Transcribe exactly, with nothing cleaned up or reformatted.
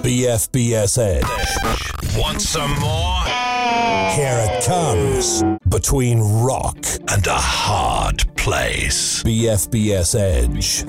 B F B S Edge. Want some more? Here it comes. Between rock And a hard place. B F B S Edge.